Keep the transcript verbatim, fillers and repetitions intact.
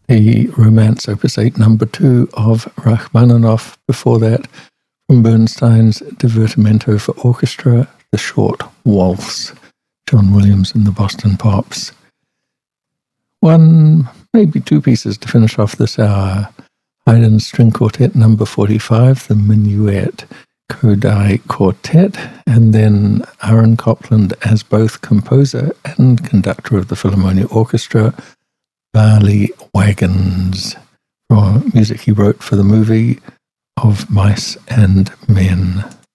the Romance Opus eight number two of Rachmaninoff. Before that, from Bernstein's Divertimento for Orchestra, the short waltz, John Williams and the Boston Pops. One, maybe two pieces to finish off this hour. Haydn's String Quartet number forty-five, the Minuet Kodai Quartet, and then Aaron Copland as both composer and conductor of the Philharmonic Orchestra, Barley Wagons, for music he wrote for the movie Of Mice and Men.